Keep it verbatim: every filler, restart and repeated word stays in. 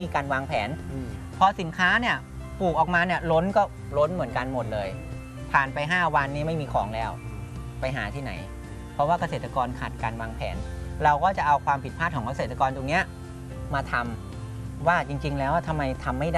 มีการวางแผนพอสินค้าเนี่ยปลูกออกมาเนี่ยล้นก็ล้นเหมือนกันหมดเลยผ่านไปห้าวันนี้ไม่มีของแล้วไปหาที่ไหนเพราะว่าเกษตรกรขาดการวางแผนเราก็จะเอาความผิดพลาดของเกษตรกรตรงนี้มาทำว่าจริงๆแล้วทำไมทำไม่ได้